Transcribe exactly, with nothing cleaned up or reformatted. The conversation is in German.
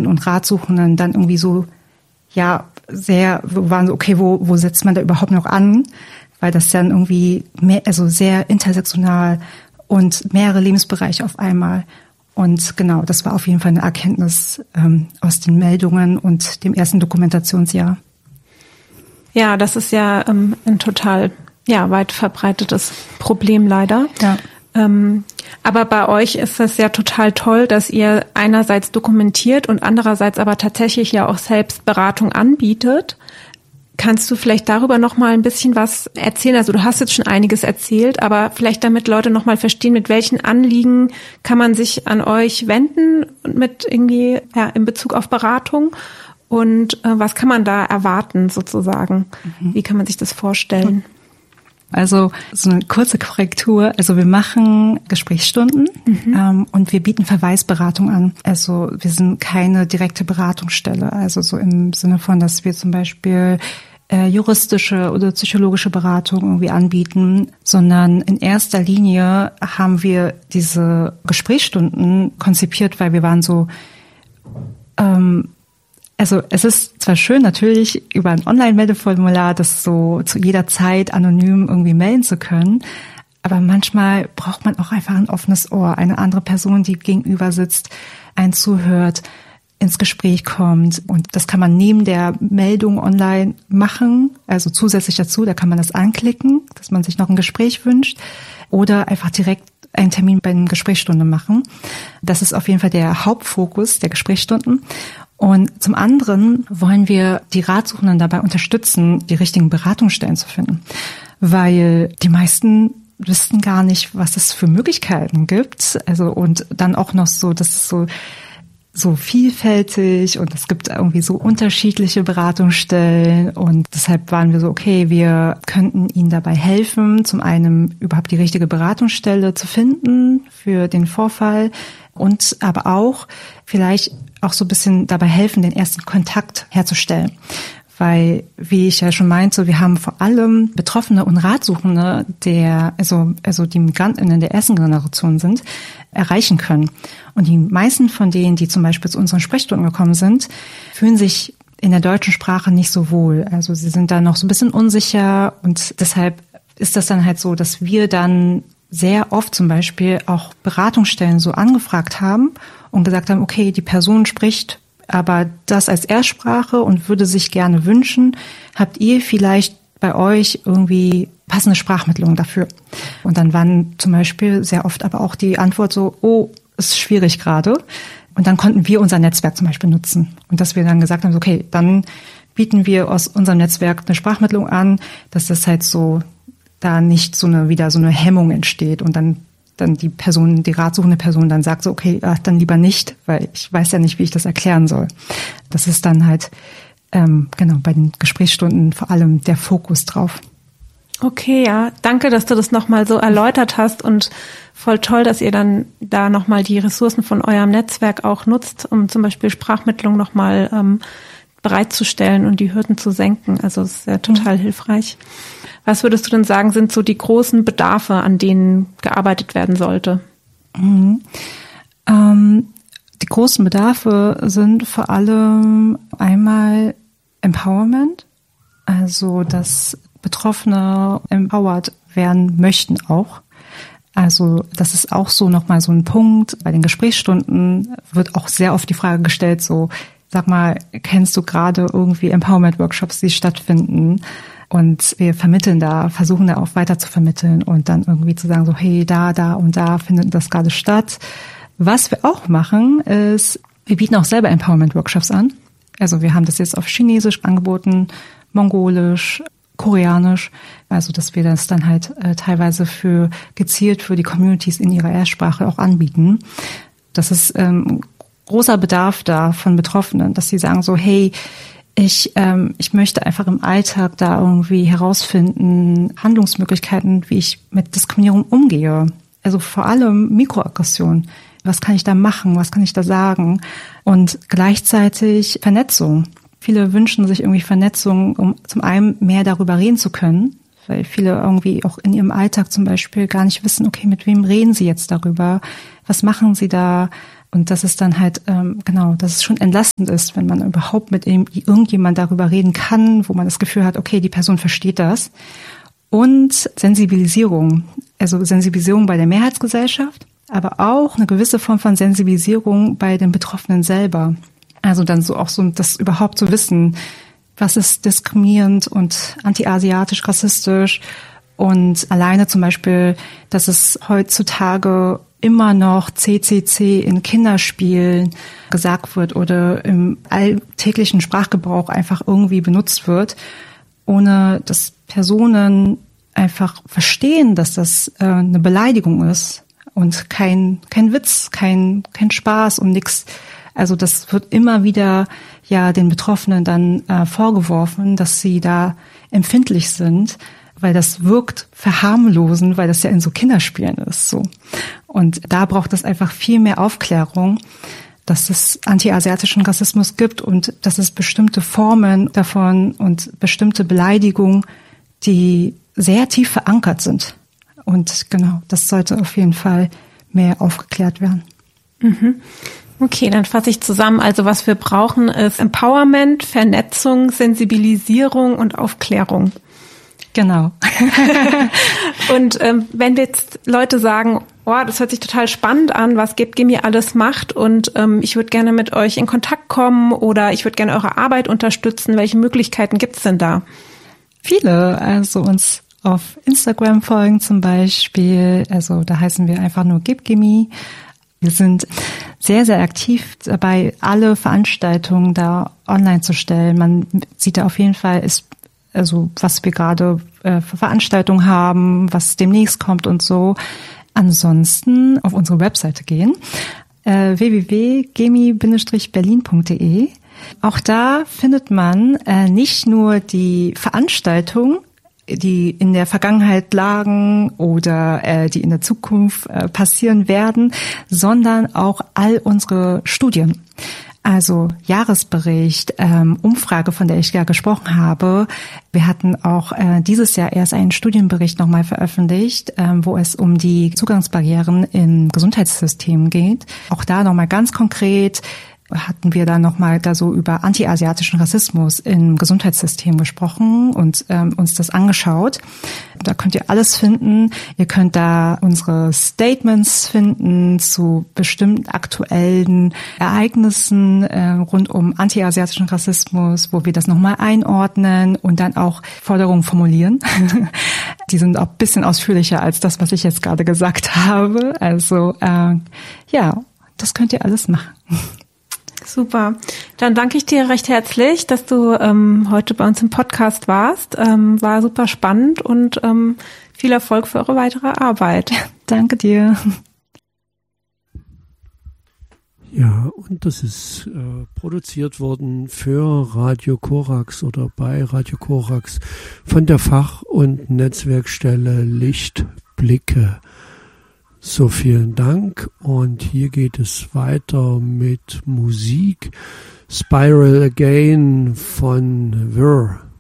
und Ratsuchenden dann irgendwie so, ja, sehr, waren so, okay, wo, wo setzt man da überhaupt noch an? Weil das dann irgendwie mehr, also sehr intersektional und mehrere Lebensbereiche auf einmal. Und genau, das war auf jeden Fall eine Erkenntnis ähm, aus den Meldungen und dem ersten Dokumentationsjahr. Ja, das ist ja ähm, ein total ja weit verbreitetes Problem leider. Ja. Ähm, aber bei euch ist das ja total toll, dass ihr einerseits dokumentiert und andererseits aber tatsächlich ja auch selbst Beratung anbietet. Kannst du vielleicht darüber noch mal ein bisschen was erzählen? Also du hast jetzt schon einiges erzählt, aber vielleicht damit Leute noch mal verstehen, mit welchen Anliegen kann man sich an euch wenden mit irgendwie ja in Bezug auf Beratung und äh, was kann man da erwarten sozusagen? Mhm. Wie kann man sich das vorstellen? Also so eine kurze Korrektur. Also wir machen Gesprächsstunden mhm. ähm, und wir bieten Verweisberatung an. Also wir sind keine direkte Beratungsstelle. Also so im Sinne von, dass wir zum Beispiel äh, juristische oder psychologische Beratung irgendwie anbieten, sondern in erster Linie haben wir diese Gesprächsstunden konzipiert, weil wir waren so ähm, Also es ist zwar schön, natürlich über ein Online-Meldeformular das so zu jeder Zeit anonym irgendwie melden zu können, aber manchmal braucht man auch einfach ein offenes Ohr, eine andere Person, die gegenüber sitzt, einen zuhört, ins Gespräch kommt. Und das kann man neben der Meldung online machen, also zusätzlich dazu, da kann man das anklicken, dass man sich noch ein Gespräch wünscht oder einfach direkt einen Termin bei einer Gesprächsstunde machen. Das ist auf jeden Fall der Hauptfokus der Gesprächsstunden. Und zum anderen wollen wir die Ratsuchenden dabei unterstützen, die richtigen Beratungsstellen zu finden. Weil die meisten wissen gar nicht, was es für Möglichkeiten gibt. Also und dann auch noch so, das ist so, so vielfältig und es gibt irgendwie so unterschiedliche Beratungsstellen. Und deshalb waren wir so, okay, wir könnten ihnen dabei helfen, zum einen überhaupt die richtige Beratungsstelle zu finden für den Vorfall und aber auch vielleicht auch so ein bisschen dabei helfen, den ersten Kontakt herzustellen. Weil, wie ich ja schon meinte, wir haben vor allem Betroffene und Ratsuchende, der, also, also die MigrantInnen der ersten Generation sind, erreichen können. Und die meisten von denen, die zum Beispiel zu unseren Sprechstunden gekommen sind, fühlen sich in der deutschen Sprache nicht so wohl. Also sie sind da noch so ein bisschen unsicher und deshalb ist das dann halt so, dass wir dann sehr oft zum Beispiel auch Beratungsstellen so angefragt haben und gesagt haben, okay, die Person spricht aber das als Erstsprache und würde sich gerne wünschen, habt ihr vielleicht bei euch irgendwie passende Sprachmittlung dafür? Und dann waren zum Beispiel sehr oft aber auch die Antwort so, oh, ist schwierig gerade. Und dann konnten wir unser Netzwerk zum Beispiel nutzen. Und dass wir dann gesagt haben, okay, dann bieten wir aus unserem Netzwerk eine Sprachmittlung an, dass das halt so da nicht so eine wieder so eine Hemmung entsteht und dann dann die Person, die ratsuchende Person dann sagt so, okay, ach, dann lieber nicht, weil ich weiß ja nicht, wie ich das erklären soll. Das ist dann halt ähm, genau bei den Gesprächsstunden vor allem der Fokus drauf. Okay, ja, danke, dass du das nochmal so erläutert hast und voll toll, dass ihr dann da nochmal die Ressourcen von eurem Netzwerk auch nutzt, um zum Beispiel Sprachmittlung nochmal ähm, bereitzustellen und die Hürden zu senken. Also es ist ja total mhm. hilfreich. Was würdest du denn sagen, sind so die großen Bedarfe, an denen gearbeitet werden sollte? Mhm. Ähm, die großen Bedarfe sind vor allem einmal Empowerment, also dass Betroffene empowered werden möchten auch. Also das ist auch so nochmal so ein Punkt. Bei den Gesprächsstunden wird auch sehr oft die Frage gestellt, so sag mal, kennst du gerade irgendwie Empowerment-Workshops, die stattfinden? Und wir vermitteln da, versuchen da auch weiter zu vermitteln und dann irgendwie zu sagen, so hey, da, da und da findet das gerade statt. Was wir auch machen, ist, wir bieten auch selber Empowerment-Workshops an. Also wir haben das jetzt auf Chinesisch angeboten, Mongolisch, Koreanisch. Also dass wir das dann halt äh, teilweise für gezielt für die Communities in ihrer Erstsprache auch anbieten. Das ist ähm, großer Bedarf da von Betroffenen, dass sie sagen so, hey, Ich, ähm, ich möchte einfach im Alltag da irgendwie herausfinden, Handlungsmöglichkeiten, wie ich mit Diskriminierung umgehe. Also vor allem Mikroaggression. Was kann ich da machen? Was kann ich da sagen? Und gleichzeitig Vernetzung. Viele wünschen sich irgendwie Vernetzung, um zum einen mehr darüber reden zu können, weil viele irgendwie auch in ihrem Alltag zum Beispiel gar nicht wissen, okay, mit wem reden sie jetzt darüber? Was machen sie da? Und das ist dann halt, ähm, genau, dass es schon entlastend ist, wenn man überhaupt mit irgendjemand darüber reden kann, wo man das Gefühl hat, okay, die Person versteht das. Und Sensibilisierung, also Sensibilisierung bei der Mehrheitsgesellschaft, aber auch eine gewisse Form von Sensibilisierung bei den Betroffenen selber. Also dann so auch so das überhaupt zu wissen, was ist diskriminierend und anti-asiatisch, rassistisch. Und alleine zum Beispiel, dass es heutzutage immer noch C C C in Kinderspielen gesagt wird oder im alltäglichen Sprachgebrauch einfach irgendwie benutzt wird, ohne dass Personen einfach verstehen, dass das äh, eine Beleidigung ist und kein kein Witz, kein kein Spaß und nix. Also das wird immer wieder ja den Betroffenen dann äh, vorgeworfen, dass sie da empfindlich sind, weil das wirkt verharmlosend, weil das ja in so Kinderspielen ist, so. Und da braucht es einfach viel mehr Aufklärung, dass es anti-asiatischen Rassismus gibt und dass es bestimmte Formen davon und bestimmte Beleidigungen, die sehr tief verankert sind. Und genau, das sollte auf jeden Fall mehr aufgeklärt werden. Mhm. Okay, dann fasse ich zusammen. Also was wir brauchen, ist Empowerment, Vernetzung, Sensibilisierung und Aufklärung. Genau. Und ähm, wenn jetzt Leute sagen, oh, das hört sich total spannend an, was Gebgemi alles macht und ähm, ich würde gerne mit euch in Kontakt kommen oder ich würde gerne eure Arbeit unterstützen, welche Möglichkeiten gibt's denn da? Viele, also uns auf Instagram folgen zum Beispiel, also da heißen wir einfach nur Gebgemi. Wir sind sehr, sehr aktiv dabei, alle Veranstaltungen da online zu stellen. Man sieht da auf jeden Fall, ist also was wir gerade äh, für Veranstaltungen haben, was demnächst kommt und so. Ansonsten auf unsere Webseite gehen, äh, w w w punkt gemi Bindestrich berlin punkt d e. Auch da findet man äh, nicht nur die Veranstaltungen, die in der Vergangenheit lagen oder äh, die in der Zukunft äh, passieren werden, sondern auch all unsere Studien. Also Jahresbericht, ähm, Umfrage, von der ich ja gesprochen habe. Wir hatten auch äh, dieses Jahr erst einen Studienbericht nochmal veröffentlicht, ähm, wo es um die Zugangsbarrieren im Gesundheitssystem geht. Auch da nochmal ganz konkret hatten wir da nochmal da so über anti-asiatischen Rassismus im Gesundheitssystem gesprochen und ähm, uns das angeschaut. Da könnt ihr alles finden. Ihr könnt da unsere Statements finden zu bestimmten aktuellen Ereignissen äh, rund um anti-asiatischen Rassismus, wo wir das nochmal einordnen und dann auch Forderungen formulieren. Die sind auch ein bisschen ausführlicher als das, was ich jetzt gerade gesagt habe. Also äh, ja, das könnt ihr alles machen. Super. Dann danke ich dir recht herzlich, dass du ähm, heute bei uns im Podcast warst. Ähm, war super spannend und ähm, viel Erfolg für eure weitere Arbeit. Danke dir. Ja, und das ist äh, produziert worden für Radio Korax oder bei Radio Korax von der Fach- und Netzwerkstelle Lichtblicke. So, vielen Dank und hier geht es weiter mit Musik. Spiral Again von Whirr.